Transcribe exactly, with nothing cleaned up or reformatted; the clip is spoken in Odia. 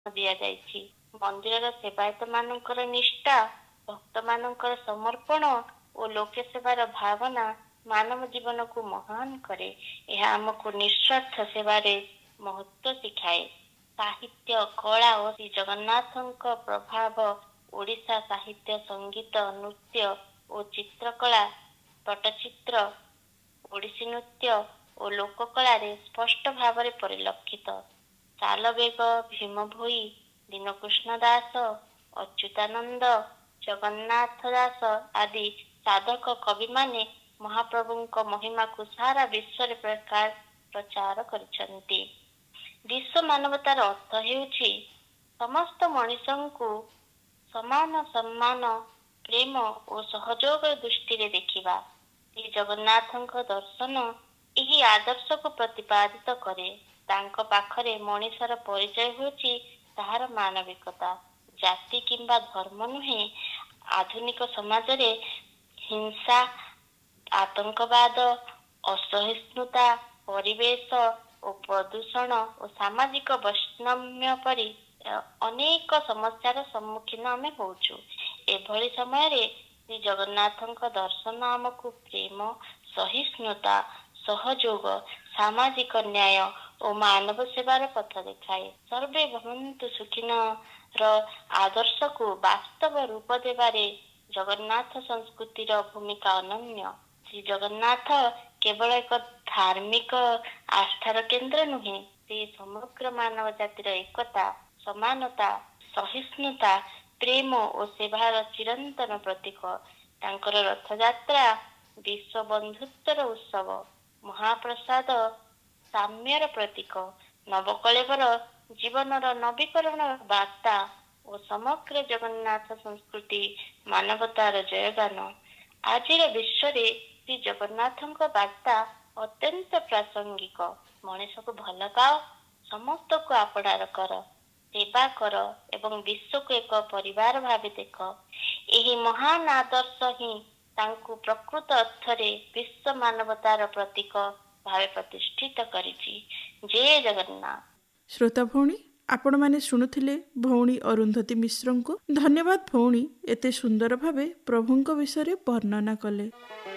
ଦିଆଯାଇଛି। ମନ୍ଦିରର ସେବାୟତ ମାନଙ୍କର ନିଷ୍ଠା, ଭକ୍ତ ମାନଙ୍କର ସମର୍ପଣ ଓ ଲୋକ ସେବାର ଭାବନା ମାନବ ଜୀବନକୁ ମହାନ କରେ। ଏହା ଆମକୁ ନିଃସ୍ୱାର୍ଥ ସେବାରେ ମହତ୍ଵ ଶିଖାଏ। ସାହିତ୍ୟ, କଳା ଓ ଶ୍ରୀ ଜଗନ୍ନାଥଙ୍କ ପ୍ରଭାବ ଓଡ଼ିଶା ସାହିତ୍ୟ, ସଙ୍ଗୀତ, ନୃତ୍ୟ ଓ ଚିତ୍ରକଳା, ପଟ୍ଟଚିତ୍ର, ଓଡ଼ିଶୀ ନୃତ୍ୟ ଓ ଲୋକକଳାରେ ସ୍ପଷ୍ଟ ଭାବରେ ପରିଲକ୍ଷିତ। ସାଲବେଗ, ଭୀମ ଭୋଇ, ଦୀନକୃଷ୍ଣ ଦାସ, ଅଚ୍ୟୁତାନନ୍ଦ, ଜଗନ୍ନାଥ ଦାସ ଆଦି ସାଧକ କବିମାନେ ମହାପ୍ରଭୁଙ୍କ ମହିମାକୁ ସାରା ବିଶ୍ୱରେ ପ୍ରକାର ପ୍ରଚାର କରିଛନ୍ତି। ବିଶ୍ୱ ମାନବତାର ଅର୍ଥ ହେଉଛି ସମସ୍ତ ମଣିଷଙ୍କୁ ସମାନ ସମ୍ମାନ, ପ୍ରେମ ଓ ସହଯୋଗ ଦୃଷ୍ଟିରେ ଦେଖିବା। ଶ୍ରୀ ଜଗନ୍ନାଥଙ୍କ ଦର୍ଶନ ଏହି ଆଦର୍ଶକୁ ପ୍ରତିପାଦିତ କରେ। ତାଙ୍କ ପାଖରେ ମଣିଷର ପରିଚୟ ହେଉଛି ତାହାର ମାନବିକତା, ଜାତି କିମ୍ବା ଧର୍ମ ନୁହେଁ। ଆଧୁନିକ ସମାଜରେ ହିଂସା, ଆତଙ୍କବାଦ, ଅସହିଷ୍ଣୁତା, ପରିବେଶ ଓ ପ୍ରଦୂଷଣ ଓ ସାମାଜିକ ବୈଷମ୍ୟ ପରି ଅନେକ ସମସ୍ୟାର ସମ୍ମୁଖୀନ ଆମେ ହଉଛୁ। ଏଭଳି ସମୟରେ ଶ୍ରୀ ଜଗନ୍ନାଥଙ୍କ ଦର୍ଶନ ଆମକୁ ପ୍ରେମ, ସହିଷ୍ଣୁତା, ସହଯୋଗ, ସାମାଜିକ ନ୍ୟାୟ ଓ ମାନବ ସେବାର ପଥ ଦେଖାଏ। ସର୍ବେ ଭବନ୍ତୁ ସୁଖିନର ଆଦର୍ଶକୁ ବାସ୍ତବ ରୂପ ଦେବାରେ ଜଗନ୍ନାଥ ସଂସ୍କୃତିର ଭୂମିକା ଅନନ୍ୟ। ଶ୍ରୀ ଜଗନ୍ନାଥ କେବଳ ଏକ ଧାର୍ମିକ ଆସ୍ଥାର କେନ୍ଦ୍ର ନୁହେଁ, ସେ ସମଗ୍ର ମାନବ ଜାତିର ଏକତା, ସମାନତା, ସହିଷ୍ଣୁତା, ପ୍ରେମ ଓ ସେବାର ଚିରନ୍ତନ ପ୍ରତୀକ। ତାଙ୍କର ରଥଯାତ୍ରା ବିଶ୍ୱ ବନ୍ଧୁତ୍ୱର ଉତ୍ସବ, ମହାପ୍ରସାଦ ସାମ୍ୟର ପ୍ରତୀକ, ନବକଳେବର ଜୀବନର ନବୀକରଣ ବାର୍ତ୍ତା ଓ ସମଗ୍ର ଜଗନ୍ନାଥ ସଂସ୍କୃତି ମାନବତାର ଜୟଗାନ। ଆଜିର ବିଶ୍ୱରେ ଶ୍ରୀ ଜଗନ୍ନାଥଙ୍କ ବାର୍ତ୍ତା ଅତ୍ୟନ୍ତ ପ୍ରାସଙ୍ଗିକ। ମଣିଷକୁ ଭଲ ପାଅ, ସମସ୍ତଙ୍କୁ ଆପଣାର କର, ସେବା କର ଏବଂ ବିଶ୍ୱକୁ ଏକ ପରିବାର ଭାବେ ଦେଖ। ଏହି ମହାନ ଆଦର୍ଶ ହିଁ ତାଙ୍କୁ ପ୍ରକୃତ ଅର୍ଥରେ ବିଶ୍ୱ ମାନବତାର ପ୍ରତୀକ ଭାବେ ପ୍ରତିଷ୍ଠିତ କରିଛି। ଜୟ ଜଗନ୍ନାଥ। ଶ୍ରୋତା ଭଉଣୀ, ଆପଣମାନେ ଶୁଣୁଥିଲେ ଭଉଣୀ ଅରୁନ୍ଧତୀ ମିଶ୍ରଙ୍କୁ। ଧନ୍ୟବାଦ ଭଉଣୀ, ଏତେ ସୁନ୍ଦର ଭାବେ ପ୍ରଭୁଙ୍କ ବିଷୟରେ ବର୍ଣ୍ଣନା କଲେ।